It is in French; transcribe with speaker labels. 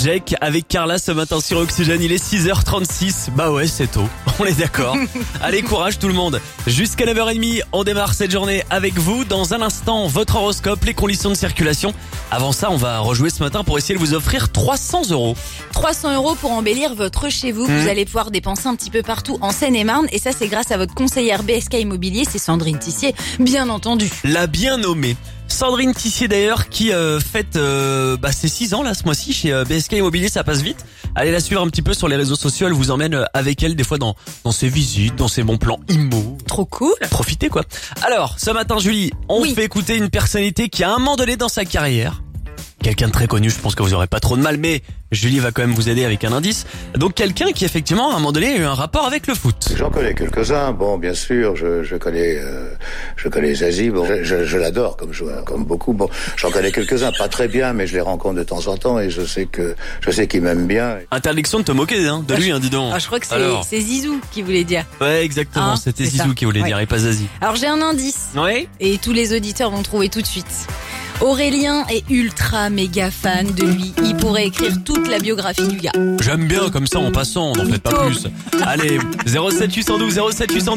Speaker 1: Jack avec Carla ce matin sur Oxygène, il est 6h36. Bah ouais, c'est tôt, on est d'accord. Allez, courage tout le monde. Jusqu'à 9h30, on démarre cette journée avec vous. Dans un instant, votre horoscope, les conditions de circulation. Avant ça, on va rejouer ce matin pour essayer de vous offrir 300 €.
Speaker 2: 300 € pour embellir votre chez vous. Vous allez pouvoir dépenser un petit peu partout en Seine-et-Marne. Et ça, c'est grâce à votre conseillère BSK Immobilier, c'est Sandrine Tissier, bien entendu.
Speaker 1: La bien nommée. Sandrine Tissier d'ailleurs qui fête ses 6 ans là ce mois-ci chez BSK Immobilier, ça passe vite. Allez la suivre un petit peu sur les réseaux sociaux, elle vous emmène avec elle des fois dans ses visites, dans ses bons plans immo.
Speaker 2: Trop cool.
Speaker 1: Profitez quoi. Alors, ce matin Julie, on fait écouter une personnalité qui a un moment donné dans sa carrière, quelqu'un de très connu, je pense que vous aurez pas trop de mal, mais Julie va quand même vous aider avec un indice. Donc quelqu'un qui effectivement à un moment donné a eu un rapport avec le foot.
Speaker 3: J'en connais quelques-uns. Bon, bien sûr, je connais Zazie. Bon, je l'adore comme joueur, comme beaucoup. Bon, j'en connais quelques-uns, pas très bien, mais je les rencontre de temps en temps et je sais qu'il m'aime bien.
Speaker 1: Interdiction de te moquer de lui, dis donc.
Speaker 2: Ah, je crois que c'est Zizou qui voulait dire.
Speaker 1: Ouais, exactement. C'était Zizou
Speaker 2: ça.
Speaker 1: qui voulait dire et pas Zazie.
Speaker 2: Alors j'ai un indice.
Speaker 1: Oui.
Speaker 2: Et tous les auditeurs vont trouver tout de suite. Aurélien est ultra méga fan de lui. Il pourrait écrire toute la biographie du gars.
Speaker 1: J'aime bien comme ça en passant, n'en faites pas plus. Allez, 07 812 07 812.